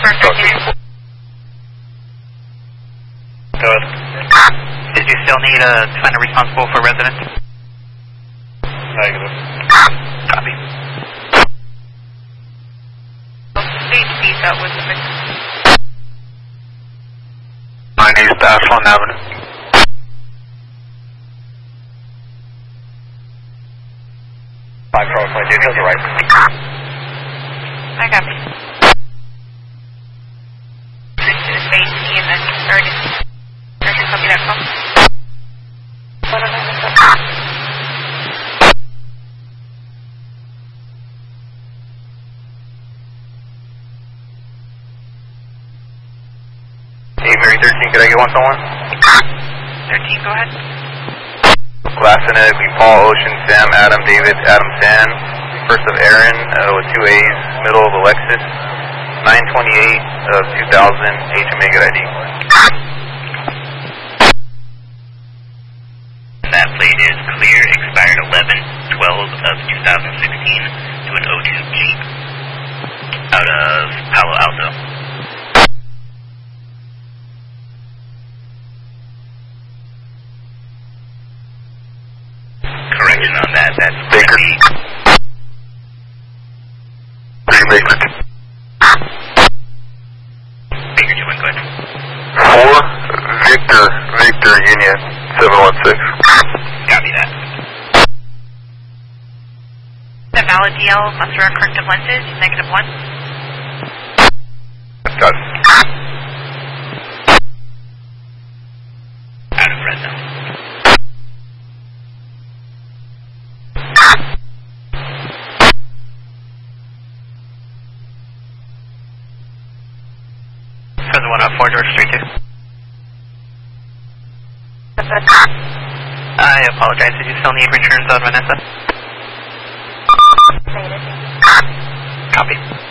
Good. Did you still need to find a responsible for residents? Negative. Copy. Stage B, that was the victim. 9 East Ashland Avenue. Five Charles 22, to the right. I got it. Stage B and then started. Copy that call. Mary 13, could I get one someone? 13, go ahead. Last in it, Paul, Ocean, Sam, Adam, David, Adam, San. First of Aaron, with 2 A's, middle of Alexis. 928 of 2000, H Omega ID. That plate is clear, expired 11/12 of 2016 to an O2 Jeep out of Palo Alto. Correction on that, that's Baker. Baker. Baker 2-1, go ahead. 4 Victor Union 716. Copy that. The valid DL must run corrective lenses, -1. Got it. Out of Fresno. Fresno 104 George Street 2. I apologize. Did you still need returns on Vanessa? Copy.